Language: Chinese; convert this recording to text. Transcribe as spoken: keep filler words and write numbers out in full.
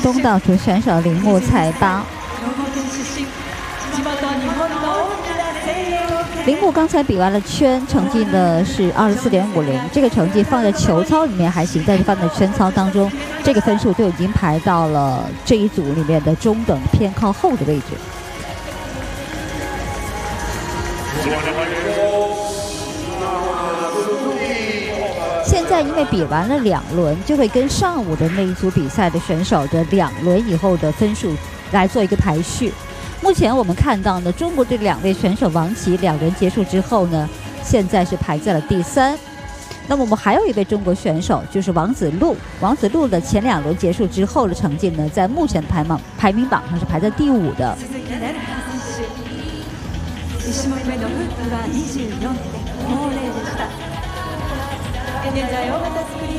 东道主选手铃木彩邦。铃木刚才比完了圈，成绩呢是二十四点五零，这个成绩放在球操里面还行，但是放在圈操当中，这个分数就已经排到了这一组里面的中等偏靠后的位置。现在因为比完了两轮，就会跟上午的那一组比赛的选手的两轮以后的分数来做一个排序。目前我们看到呢，中国这两位选手王琦两轮结束之后呢，现在是排在了第三。那么我们还有一位中国选手，就是王子路。王子路的前兩輪結束之後的成績呢，在目前排榜排名榜上是排在第五的。いち種目めのフックはにじゅうよんてんごぜろでした。現在大型スクリーン